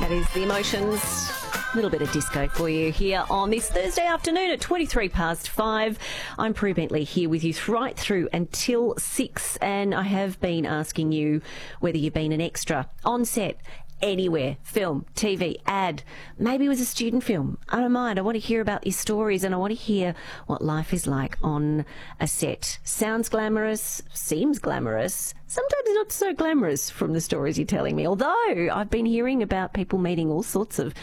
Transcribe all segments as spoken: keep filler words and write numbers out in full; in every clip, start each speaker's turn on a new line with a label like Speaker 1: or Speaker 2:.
Speaker 1: That is The Emotions. A little bit of disco for you here on this Thursday afternoon at twenty-three past five. I'm Prue Bentley here with you right through until six, and I have been asking you whether you've been an extra on set, anywhere, film, T V, ad, maybe it was a student film. I don't mind. I want to hear about your stories, and I want to hear what life is like on a set. Sounds glamorous, seems glamorous, sometimes not so glamorous from the stories you're telling me. Although I've been hearing about people meeting all sorts of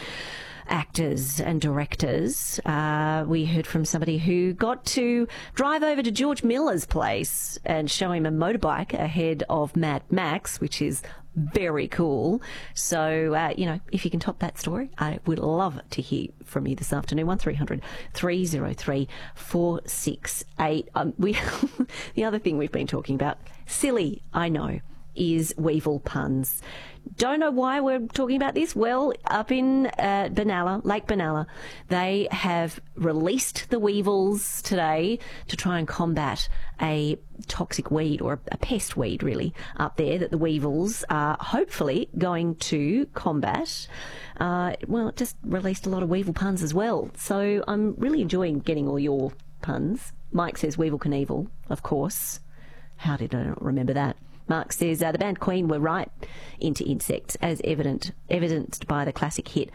Speaker 1: actors and directors. Uh, we heard from somebody who got to drive over to George Miller's place and show him a motorbike ahead of Mad Max, which is very cool. So, uh, you know, if you can top that story, I would love to hear from you this afternoon. one three hundred three oh three four six eight. Um, we, the other thing we've been talking about, silly, I know, is Weevil puns. Don't know why we're talking about this. Well, up in uh, Benalla, Lake Benalla, they have released the weevils today to try and combat a toxic weed, or a pest weed really, up there that the weevils are hopefully going to combat. Uh, well, it just released a lot of weevil puns as well. So I'm really enjoying getting all your puns. Mike says Weevil Knievel, of course. How did I not remember that? Mark says uh, the band Queen were right into insects, as evident evidenced by the classic hit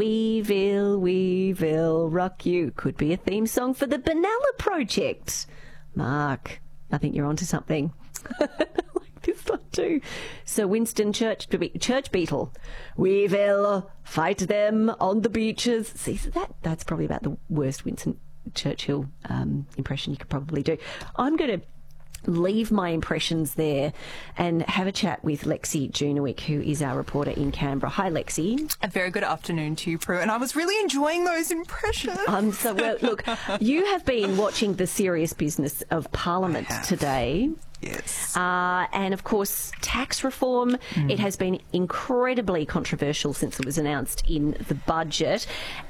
Speaker 1: Weevil, Weevil, Rock You. Could be a theme song for the Benalla Project. Mark, I think you're onto something. I like this one too. Sir Winston Church, Church Beetle. We will fight them on the beaches. See, so that that's probably about the worst Winston Churchill um, impression you could probably do. I'm going to leave my impressions there and have a chat with Lexi Junowick, who is our reporter in Canberra. Hi, Lexi.
Speaker 2: A very good afternoon to you, Prue, and I was really enjoying those impressions.
Speaker 1: Um, so, well, look, you have been watching the serious business of Parliament today.
Speaker 2: Yes.
Speaker 1: Uh, and, of course, tax reform, mm. it has been incredibly controversial since it was announced in the budget.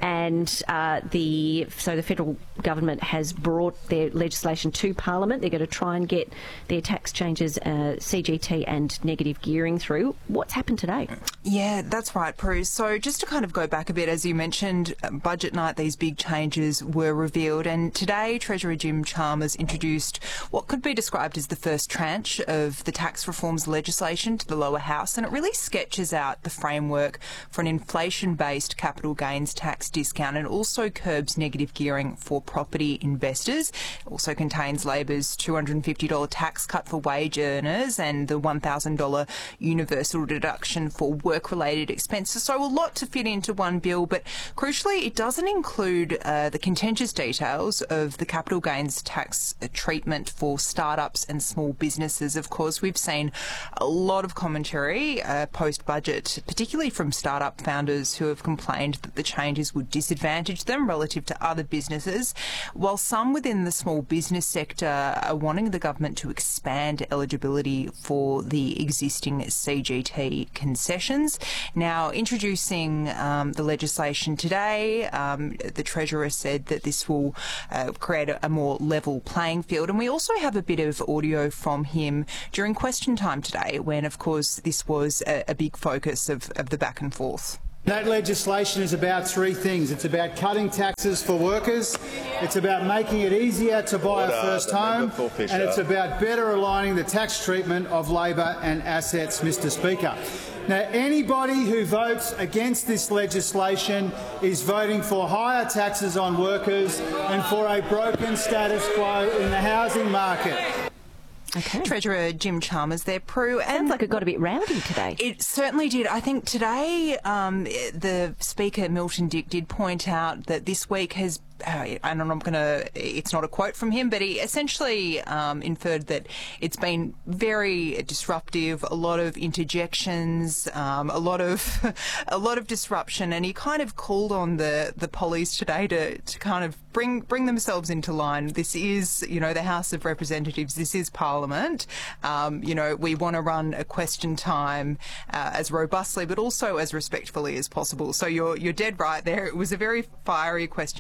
Speaker 1: And uh, the so the federal government has brought their legislation to Parliament. They're going to try and get their tax changes, uh, C G T and negative gearing through. What's happened today?
Speaker 2: Yeah, that's right, Prue. So just to kind of go back a bit, as you mentioned, budget night, these big changes were revealed. And today, Treasurer Jim Chalmers introduced what could be described as the first tranche of the tax reforms legislation to the lower house, and it really sketches out the framework for an inflation-based capital gains tax discount, and also curbs negative gearing for property investors. It also contains Labor's two hundred fifty dollars tax cut for wage earners and the one thousand dollars universal deduction for work-related expenses. So a lot to fit into one bill, but crucially it doesn't include uh, the contentious details of the capital gains tax treatment for startups and small businesses. Of course, we've seen a lot of commentary uh, post-budget, particularly from startup founders who have complained that the changes would disadvantage them relative to other businesses, while some within the small business sector are wanting the government to expand eligibility for the existing C G T concessions. Now, introducing um, the legislation today, um, the Treasurer said that this will uh, create a, a more level playing field, and we also have a bit of audio from him during question time today, when, of course, this was a, a big focus of, of the back and forth.
Speaker 3: That legislation is about three things. It's about cutting taxes for workers, it's about making it easier to buy a first home, and it's about better aligning the tax treatment of labour and assets, Mr Speaker. Now, anybody who votes against this legislation is voting for higher taxes on workers and for a broken status quo in the housing market.
Speaker 1: Okay.
Speaker 2: Treasurer Jim Chalmers there, Prue.
Speaker 1: And sounds like it got a bit rowdy today.
Speaker 2: It certainly did. I think today um, the Speaker, Milton Dick, did point out that this week has Uh, and I'm going to, it's not a quote from him, but he essentially um, inferred that it's been very disruptive, a lot of interjections, um, a lot of a lot of disruption, and he kind of called on the, the police today to, to kind of bring bring themselves into line. This is, you know, the House of Representatives, this is Parliament. Um, you know, we want to run a question time uh, as robustly but also as respectfully as possible. So you're, you're dead right there. It was a very fiery question time today.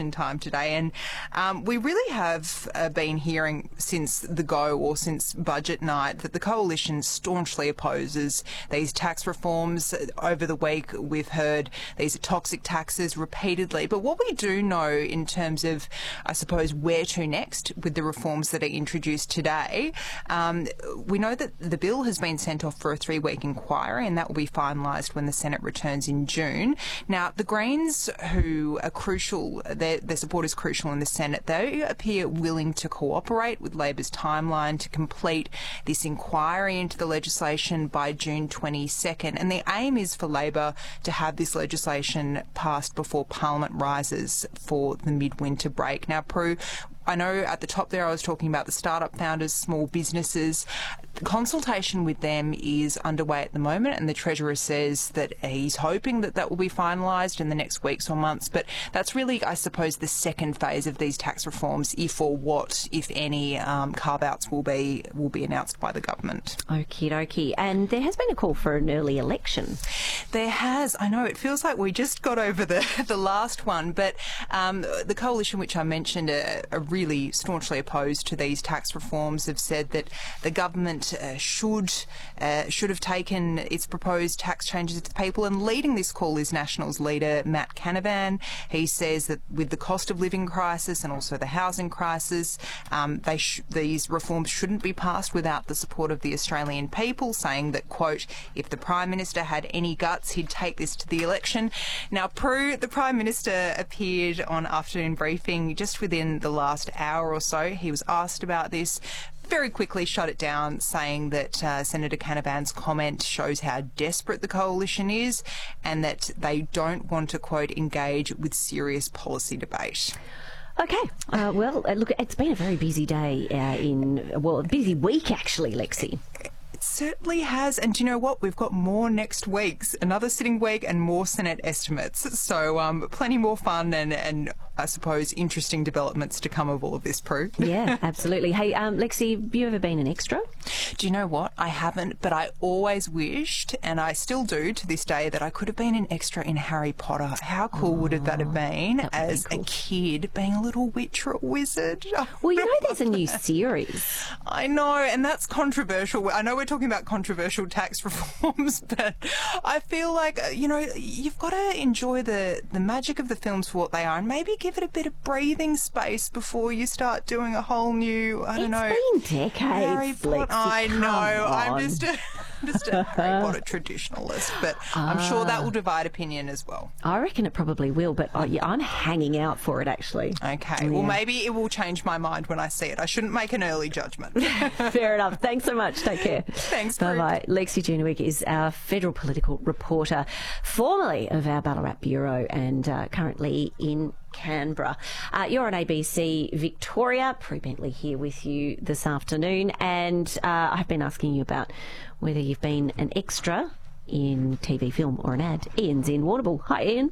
Speaker 2: today. And um, we really have uh, been hearing since the go or since budget night that the coalition staunchly opposes these tax reforms. Over the week, we've heard these are toxic taxes repeatedly. But what we do know in terms of, I suppose, where to next with the reforms that are introduced today, um, we know that the bill has been sent off for a three-week inquiry, and that will be finalised when the Senate returns in June. Now, the Greens, who are crucial, their, their support is crucial in the Senate, they appear willing to cooperate with Labor's timeline to complete this inquiry into the legislation by June twenty-second. And the aim is for Labor to have this legislation passed before Parliament rises for the midwinter break. Now, Prue, I know at the top there I was talking about the startup founders, small businesses. The consultation with them is underway at the moment, and the Treasurer says that he's hoping that that will be finalised in the next weeks or months. But that's really, I suppose, the second phase of these tax reforms, if or what, if any, um, carve-outs will be will be announced by the government. Okie dokie.
Speaker 1: And there has been a call for an early election.
Speaker 2: There has. I know, it feels like we just got over the, the last one, but um, the coalition, which I mentioned, are, are really staunchly opposed to these tax reforms, have said that the government uh, should uh, should have taken its proposed tax changes to the people. And leading this call is Nationals leader Matt Canavan. He says that with the cost of living crisis and also the housing crisis, um, they sh- these reforms shouldn't be passed without the support of the Australian people, saying that, quote, if the Prime Minister had any guts, he'd take this to the election. Now, Prue, the Prime Minister appeared on Afternoon Briefing just within the last hour or so. He was asked about this, very quickly shut it down, saying that uh, Senator Canavan's comment shows how desperate the coalition is and that they don't want to, quote, engage with serious policy debate.
Speaker 1: Okay. Uh, well, uh, look, it's been a very busy day uh, in, well, a busy week actually, Lexi.
Speaker 2: It certainly has. And do you know what? We've got more next week, another sitting week and more Senate estimates. So um, plenty more fun and, and I suppose interesting developments to come of all of this, Prue.
Speaker 1: Yeah, absolutely. Hey, um, Lexi, have you ever been an extra?
Speaker 2: Do you know what? I haven't, but I always wished, and I still do to this day, that I could have been an extra in Harry Potter. How cool oh, would have that have been that as be cool. a kid being a little witch or a wizard?
Speaker 1: Well, you know there's a new series.
Speaker 2: I know, and that's controversial. I know we're talking about controversial tax reforms, but I feel like, you know, you've got to enjoy the, the magic of the films for what they are and maybe give it a bit of breathing space before you start doing a whole new, I don't
Speaker 1: it's
Speaker 2: know.
Speaker 1: It's been decades, Harry Potter.
Speaker 2: I know. I'm just a, just a Harry Potter traditionalist, but I'm sure that will divide opinion as well.
Speaker 1: I reckon it probably will, but I, yeah, I'm hanging out for it, actually.
Speaker 2: Okay. Yeah. Well, maybe it will change my mind when I see it. I shouldn't make an early judgment.
Speaker 1: Fair enough. Thanks so much. Take care.
Speaker 2: Thanks,
Speaker 1: Bye-bye. Lexi Juniwick is our federal political reporter, formerly of our Ballarat Bureau and uh, currently in Canberra. Uh, you're on A B C Victoria. Prue Bentley here with you this afternoon, and uh, I've been asking you about whether you've been an extra in T V, film or an ad. Ian's in Warrnambool. Hi, Ian.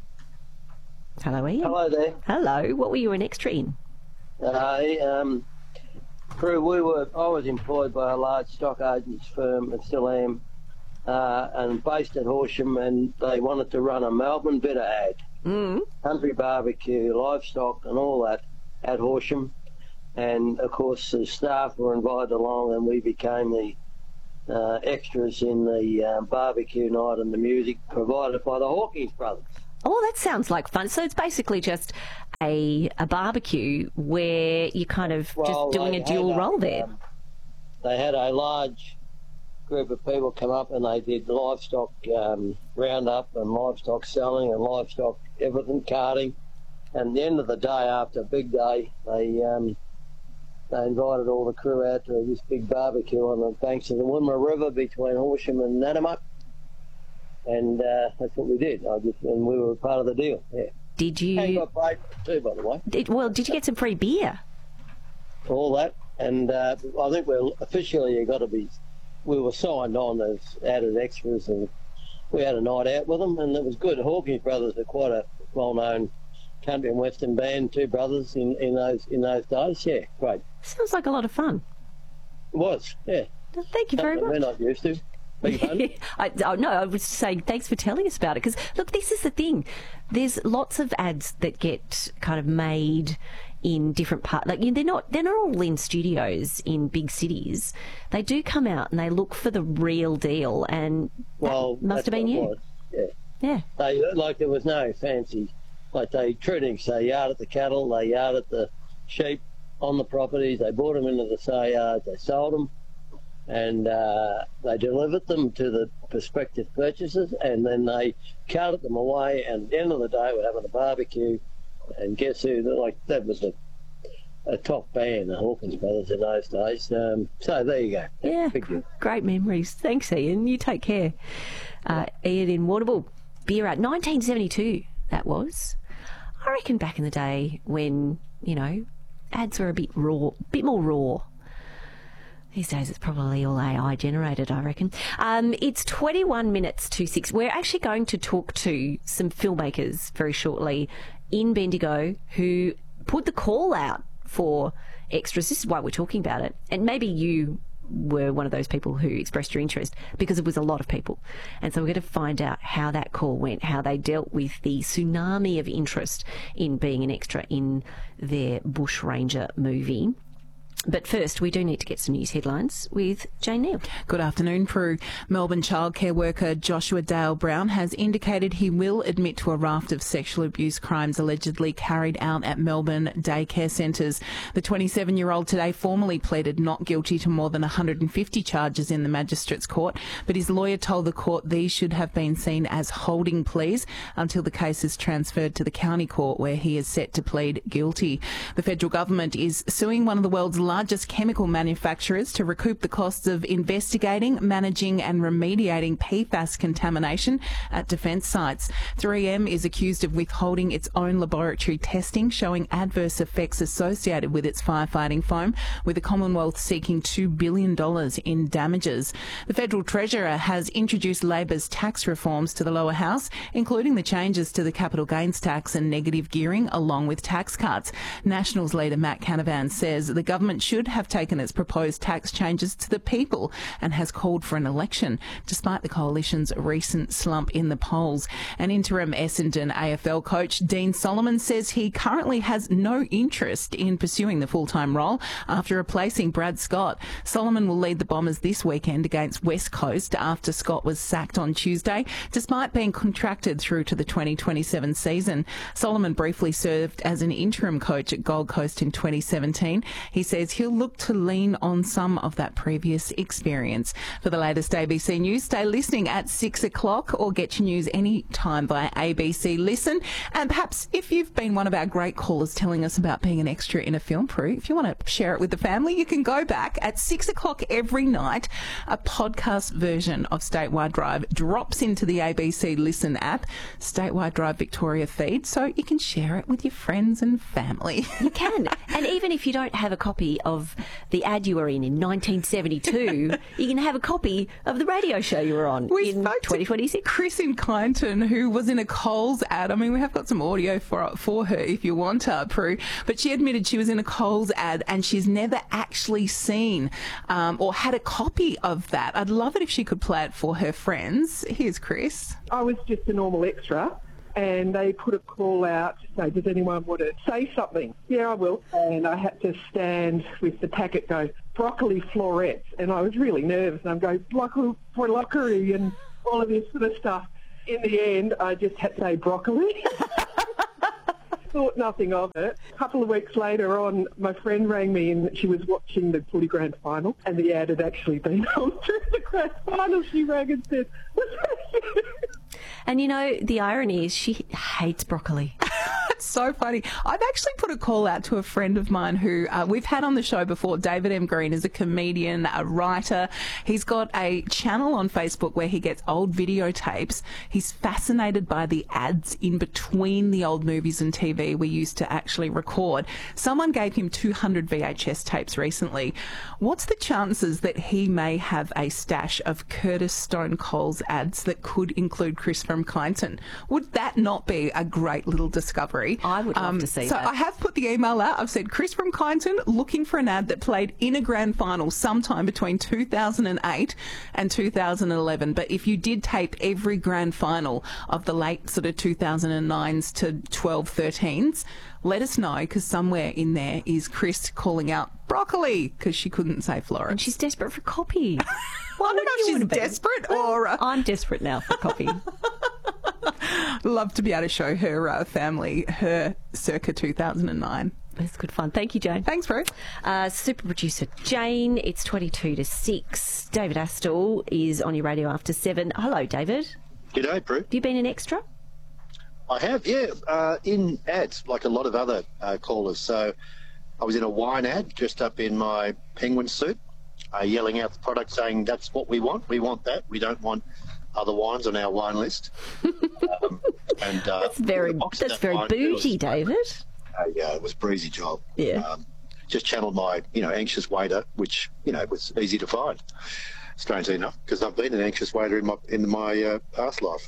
Speaker 1: Hello, Ian.
Speaker 4: Hello there.
Speaker 1: Hello. What were you an extra in?
Speaker 4: Uh, um, Prue, we were. I was employed by a large stock agents firm, and still am, uh, and based at Horsham, and they wanted to run a Melbourne Bitter ad.
Speaker 1: Mm.
Speaker 4: Country barbecue, livestock and all that at Horsham, and of course the staff were invited along and we became the uh, extras in the uh, barbecue night and the music provided by the Hawkins brothers.
Speaker 1: Oh, that sounds like fun. So it's basically just a, a barbecue where you're kind of
Speaker 4: well,
Speaker 1: just doing a dual
Speaker 4: a,
Speaker 1: role there.
Speaker 4: Um, they had a large group of people come up and they did livestock um, roundup and livestock selling and livestock everything, carting. And at the end of the day, after a big day, they um, they invited all the crew out to this big barbecue on the banks of the Wimmera River between Horsham and Nanamuck. And uh, that's what we did. I just, and we were part of the deal, yeah.
Speaker 1: Did you...
Speaker 4: And got paid too, by the way.
Speaker 1: Did, well, did you get some free beer?
Speaker 4: All that. And uh, I think we're officially you've got to be... We were signed on as added extras, and we had a night out with them, and it was good. Hawkins brothers are quite a well-known country and western band, two brothers in, in those in those days. Yeah, great.
Speaker 1: Sounds like a lot of fun.
Speaker 4: It was, yeah.
Speaker 1: Thank you very much.
Speaker 4: We're not used to. Be fun.
Speaker 1: I, oh, no, I was saying thanks for telling us about it, because, look, this is the thing. There's lots of ads that get kind of made in different parts. Like, you know, they're not they're not all in studios in big cities. They do come out and they look for the real deal, and
Speaker 4: well,
Speaker 1: that must have been you.
Speaker 4: Yeah.
Speaker 1: Yeah.
Speaker 4: They, like, there was no fancy, like, they treated things, they yard at the cattle, they yard at the sheep on the properties, they brought them into the sale yards, they sold them, and uh, they delivered them to the prospective purchasers, and then they carted them away, and at the end of the day we're having a barbecue, and guess who, like, that was a, a top band, the Hawkins Brothers in those days. Um, so there you go.
Speaker 1: Yeah,
Speaker 4: Big deal.
Speaker 1: Great memories. Thanks, Ian. You take care. Uh, Ian in Warrnambool, beer out, nineteen seventy-two that was. I reckon back in the day when, you know, ads were a bit raw, bit more raw. These days it's probably all A I generated, I reckon. Um, it's twenty-one minutes to six. We're actually going to talk to some filmmakers very shortly in Bendigo who put the call out for extras. This is why we're talking about it. And maybe you were one of those people who expressed your interest, because it was a lot of people. And so we're going to find out how that call went, how they dealt with the tsunami of interest in being an extra in their Bush Ranger movie. But first, we do need to get some news headlines with Jane Neal.
Speaker 5: Good afternoon, Prue. Melbourne childcare worker Joshua Dale Brown has indicated he will admit to a raft of sexual abuse crimes allegedly carried out at Melbourne daycare centres. The twenty-seven-year-old today formally pleaded not guilty to more than one hundred fifty charges in the Magistrates Court, but his lawyer told the court these should have been seen as holding pleas until the case is transferred to the county court, where he is set to plead guilty. The federal government is suing one of the world's largest chemical manufacturers to recoup the costs of investigating, managing and remediating P FAS contamination at defence sites. three M is accused of withholding its own laboratory testing showing adverse effects associated with its firefighting foam, with the Commonwealth seeking two billion dollars in damages. The Federal Treasurer has introduced Labor's tax reforms to the lower house, including the changes to the capital gains tax and negative gearing, along with tax cuts. Nationals leader Matt Canavan says the government should have taken its proposed tax changes to the people and has called for an election, despite the coalition's recent slump in the polls. An interim Essendon A F L coach, Dean Solomon, says he currently has no interest in pursuing the full-time role after replacing Brad Scott. Solomon will lead the Bombers this weekend against West Coast after Scott was sacked on Tuesday, despite being contracted through to the twenty twenty-seven season. Solomon briefly served as an interim coach at Gold Coast in twenty seventeen. He says he'll look to lean on some of that previous experience. For the latest A B C News, stay listening at six o'clock or get your news any time via A B C Listen. And perhaps if you've been one of our great callers telling us about being an extra in a film, Prue, if you want to share it with the family, you can go back at six o'clock every night. A podcast version of Statewide Drive drops into the A B C Listen app, Statewide Drive Victoria feed, so you can share it with your friends and family.
Speaker 1: You can. And even if you don't have a copy of the ad you were in in nineteen seventy-two, you can have a copy of the radio show you were on
Speaker 5: we
Speaker 1: in twenty twenty-six.
Speaker 5: Chris in Kyneton, who was in a Coles ad. I mean, we have got some audio for for her if you want her, Prue. But she admitted she was in a Coles ad and she's never actually seen um, or had a copy of that. I'd love it if she could play it for her friends. Here's Chris.
Speaker 6: I was just a normal extra, and they put a call out to say, does anyone want to say something? Yeah, I will. And I had to stand with the packet go, broccoli florets. And I was really nervous. And I'm going, broccoli, broccoli, and all of this sort of stuff. In the end, I just had to say broccoli. Thought nothing of it. A couple of weeks later on, my friend rang me and she was watching the footy grand final, and the ad had actually been on through the grand final. She rang and said, was that you?
Speaker 1: And you know, the irony is she hates broccoli.
Speaker 5: It's so funny. I've actually put a call out to a friend of mine who uh, we've had on the show before. David M. Green is a comedian, a writer. He's got a channel on Facebook where he gets old videotapes. He's fascinated by the ads in between the old movies and T V we used to actually record. Someone gave him two hundred V H S tapes recently. What's the chances that he may have a stash of Curtis Stone Coles ads that could include Chris from Kyneton? Would that not be a great little discovery?
Speaker 1: I would love to see
Speaker 5: so
Speaker 1: that.
Speaker 5: I have put the email out. I've said Chris from Kyneton looking for an ad that played in a grand final sometime between two thousand eight and two thousand eleven. But if you did tape every grand final of the late sort of two thousand nines to twelve, thirteens, let us know, because somewhere in there is Chris calling out broccoli because she couldn't say Florence.
Speaker 1: And she's desperate for copy.
Speaker 5: Well, I don't know if
Speaker 1: you
Speaker 5: she's
Speaker 1: wanna be?
Speaker 5: desperate or... Uh,
Speaker 1: I'm desperate now for copy.
Speaker 5: love to be able to show her uh, family her circa two thousand nine.
Speaker 1: That's good fun. Thank you, Jane.
Speaker 5: Thanks, Rose.
Speaker 1: Uh, super producer Jane, it's twenty-two to six. David Astle is on your radio after seven. Hello, David.
Speaker 7: G'day, Prue.
Speaker 1: Have you been an extra?
Speaker 7: I have, yeah, uh, in ads, like a lot of other uh, callers. So I was in a wine ad, dressed up in my penguin suit, uh, yelling out the product saying, that's what we want. We want that. We don't want other wines on our wine list. um, and uh,
Speaker 1: That's very,
Speaker 7: the box of
Speaker 1: that's
Speaker 7: that
Speaker 1: very
Speaker 7: wine,
Speaker 1: bougie,
Speaker 7: it was,
Speaker 1: David.
Speaker 7: Uh, yeah, it was a breezy job.
Speaker 1: Yeah.
Speaker 7: Um, just channeled my, you know, anxious waiter, which, you know, was easy to find, strangely enough, because I've been an anxious waiter in my in my uh, past life.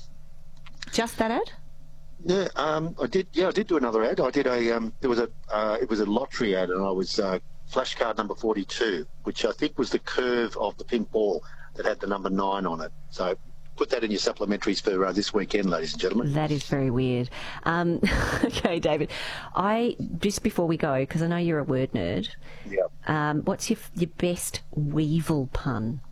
Speaker 1: Just that ad?
Speaker 7: Yeah, um, I did. Yeah, I did do another ad. I did a. Um, there was a. Uh, it was a lottery ad, and I was uh, flashcard number forty-two, which I think was the curve of the pink ball that had the number nine on it. So put that in your supplementaries for uh, this weekend, ladies and gentlemen.
Speaker 1: That is very weird. Um, okay, David. I just before we go, because I know you're a word nerd.
Speaker 7: Yeah.
Speaker 1: Um, what's your your best weevil pun?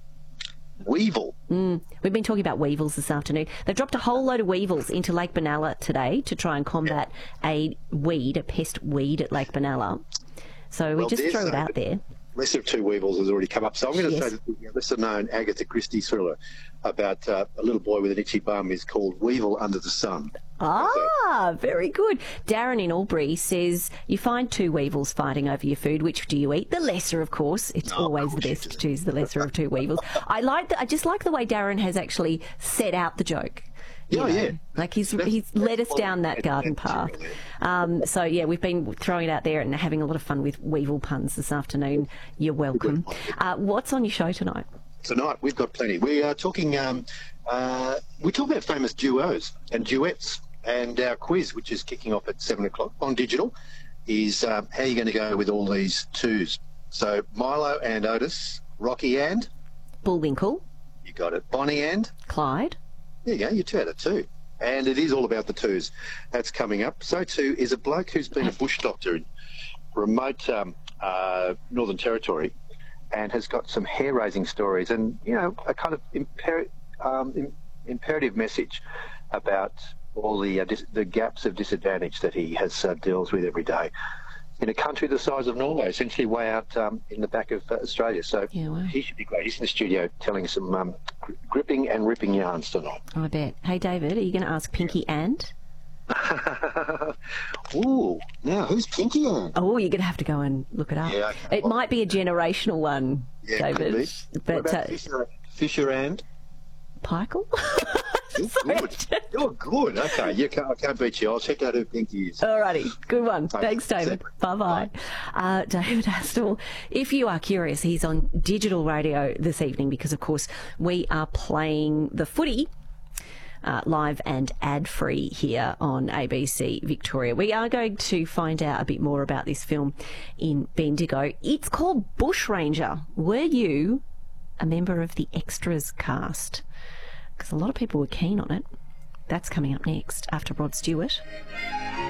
Speaker 7: Weevil.
Speaker 1: Mm, we've been talking about weevils this afternoon. They've dropped a whole load of weevils into Lake Benalla today to try and combat yeah. a weed, a pest weed at Lake Benalla. So we
Speaker 7: well,
Speaker 1: just throw it out there.
Speaker 7: Lesser of Two Weevils has already come up. So I'm going to
Speaker 1: yes.
Speaker 7: say that the lesser-known Agatha Christie thriller about uh, a little boy with an itchy bum is called Weevil Under the Sun.
Speaker 1: Ah, very good. Darren in Albury says, you find two weevils fighting over your food. Which do you eat? The lesser, of course. It's
Speaker 7: oh,
Speaker 1: always the best to choose the lesser of two weevils. I like. The, I just like the way Darren has actually set out the joke.
Speaker 7: Yeah,
Speaker 1: know?
Speaker 7: yeah.
Speaker 1: Like he's
Speaker 7: That's,
Speaker 1: he's led us down that garden path. Um, so yeah, we've been throwing it out there and having a lot of fun with weevil puns this afternoon. You're welcome. Uh, what's on your show tonight?
Speaker 7: Tonight we've got plenty. We are talking. Um, uh, we talk about famous duos and duets, and our quiz, which is kicking off at seven o'clock on digital, is um, how are you going to go with all these twos? So Milo and Otis, Rocky and
Speaker 1: Bullwinkle.
Speaker 7: You got it. Bonnie and
Speaker 1: Clyde.
Speaker 7: There you go, you're two out of two. And it is all about the twos. That's coming up. So too is a bloke who's been a bush doctor in remote um, uh, Northern Territory and has got some hair-raising stories and, you know, a kind of imper- um, im- imperative message about all the uh, dis- the gaps of disadvantage that he has uh, deals with every day in a country the size of Norway, essentially way out um, in the back of uh, Australia. So
Speaker 1: yeah, wow.
Speaker 7: He should be great. He's in the studio telling some um, gri- gripping and ripping yarns tonight.
Speaker 1: I bet. Hey, David, are you going to ask Pinky yeah. and?
Speaker 7: Ooh, now who's Pinky and?
Speaker 1: Oh, you're going to have to go and look it up.
Speaker 7: Yeah, okay.
Speaker 1: It well, might be a generational one,
Speaker 7: yeah,
Speaker 1: David.
Speaker 7: But
Speaker 1: what about
Speaker 7: uh, Fisher, Fisher and?
Speaker 1: Pikel?
Speaker 7: You're good. You're good. Okay, you can't, I can't beat you. I'll check out who Pinky is.
Speaker 1: Alrighty, good one.
Speaker 7: Okay.
Speaker 1: Thanks, David. Bye-bye. Uh, David Astle, if you are curious, he's on digital radio this evening because, of course, we are playing the footy uh, live and ad-free here on A B C Victoria. We are going to find out a bit more about this film in Bendigo. It's called Bushranger. Were you a member of the extras cast? Because a lot of people were keen on it. That's coming up next after Rod Stewart.